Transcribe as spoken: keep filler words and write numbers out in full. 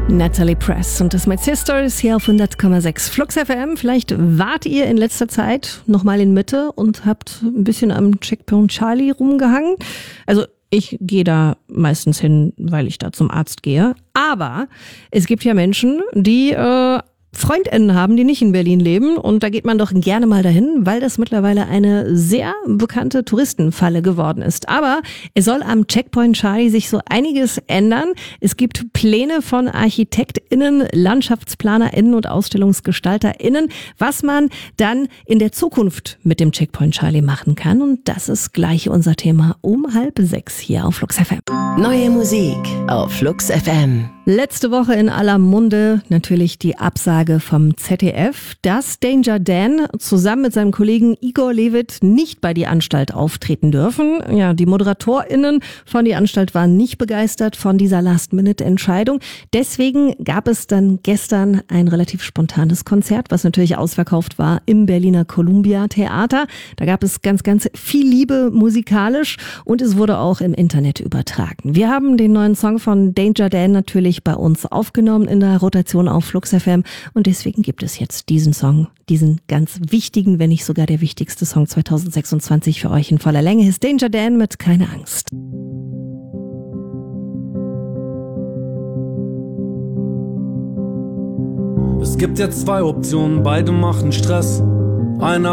Natalie Press und das My Sisters hier auf hundert Komma sechs Flux F M. Vielleicht wart ihr in letzter Zeit nochmal in Mitte und habt ein bisschen am Checkpoint Charlie rumgehangen. Also ich gehe da meistens hin, weil ich da zum Arzt gehe. Aber es gibt ja Menschen, die äh, FreundInnen haben, die nicht in Berlin leben, und da geht man doch gerne mal dahin, weil das mittlerweile eine sehr bekannte Touristenfalle geworden ist. Aber es soll am Checkpoint Charlie sich so einiges ändern. Es gibt Pläne von ArchitektInnen, LandschaftsplanerInnen und AusstellungsgestalterInnen, was man dann in der Zukunft mit dem Checkpoint Charlie machen kann. Und das ist gleich unser Thema um halb sechs hier auf Flux F M. Neue Musik auf Flux F M. Letzte Woche in aller Munde natürlich die Absage vom Z D F, dass Danger Dan zusammen mit seinem Kollegen Igor Levit nicht bei die Anstalt auftreten dürfen. Ja, die ModeratorInnen von die Anstalt waren nicht begeistert von dieser Last-Minute-Entscheidung. Deswegen gab es dann gestern ein relativ spontanes Konzert, was natürlich ausverkauft war im Berliner Columbia Theater. Da gab es ganz, ganz viel Liebe musikalisch und es wurde auch im Internet übertragen. Wir haben den neuen Song von Danger Dan natürlich bei uns aufgenommen in der Rotation auf Flux F M und deswegen gibt es jetzt diesen Song, diesen ganz wichtigen, wenn nicht sogar der wichtigste Song zwanzig sechsundzwanzig für euch in voller Länge. Ist Danger Dan mit Keine Angst. Es gibt jetzt zwei Optionen, beide machen Stress. Einer